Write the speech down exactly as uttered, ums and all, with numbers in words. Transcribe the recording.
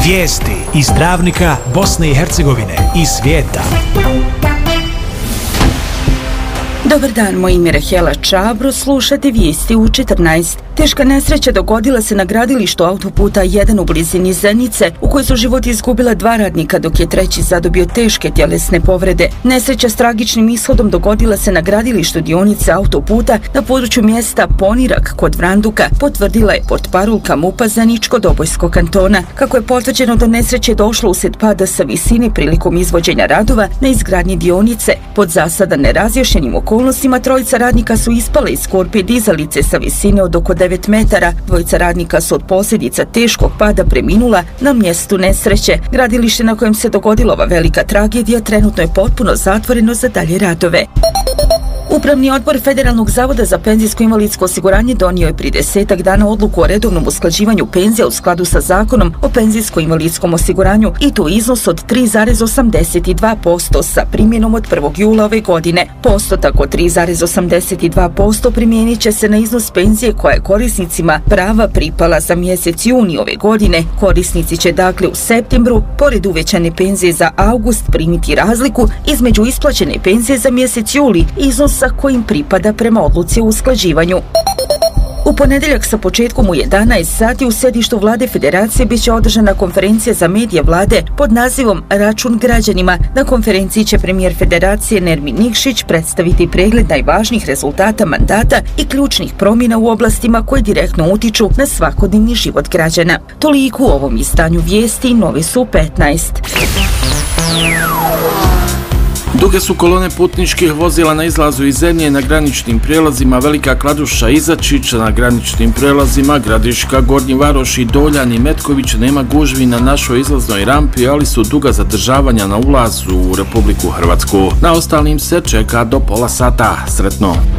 Vijesti iz Travnika, Bosne i Hercegovine i svijeta. Dobar dan, moje ime je Rahela Čabro, slušate vijesti u četrnaest. Teška nesreća dogodila se na gradilištu autoputa jedan u blizini Zenice, u kojoj su život izgubila dva radnika, dok je treći zadobio teške tjelesne povrede. Nesreća s tragičnim ishodom dogodila se na gradilištu dionice autoputa na području mjesta Ponirak kod Vranduka, potvrdila je portparolka MUP-a Zeničko-Dobojskog kantona. Kako je potvrđeno, do nesreće došlo uslijed pada sa visine prilikom izvođenja radova na izgradnji dionice. Pod zasada nerazjašnjenim okolnostima trojica radnika su ispale iz korpe dizalice sa visine od oko devet metara. Dvojica radnika su od posljedica teškog pada preminula na mjestu nesreće. Gradilište na kojem se dogodila ova velika tragedija trenutno je potpuno zatvoreno za dalje radove. Upravni odbor Federalnog zavoda za penzijsko-invalidsko osiguranje donio je prije desetak dana odluku o redovnom usklađivanju penzija u skladu sa Zakonom o penzijsko-invalidskom osiguranju i to iznos od tri zarez osamdeset dva posto sa primjenom od prvog jula ove godine. Postotak od tri zarez osamdeset dva posto primijenit će se na iznos penzije koja je korisnicima prava pripala za mjesec juni ove godine. Korisnici će dakle u septembru, pored uvećane penzije za avgust, primiti razliku između isplaćene penzije za mjesec juli i iznos sa kojim pripada prema odluci o usklađivanju. U ponedjeljak sa početkom u jedanaest sati u središtu Vlade Federacije bit će održana konferencija za medije Vlade pod nazivom Račun građanima. Na konferenciji će premijer Federacije Nermin Nikšić predstaviti pregled najvažnijih rezultata mandata i ključnih promjena u oblastima koje direktno utiču na svakodnevni život građana. Toliko u ovom izdanju vijesti, novi su petnaest. Duge su kolone putničkih vozila na izlazu iz zemlje na graničnim prijelazima Velika Kladuša i Izačić, na graničnim prijelazima Gradiška, Gornji Varoš i Doljan i Metković nema gužvi na našoj izlaznoj rampi, ali su duga zadržavanja na ulazu u Republiku Hrvatsku. Na ostalim se čeka do pola sata. Sretno!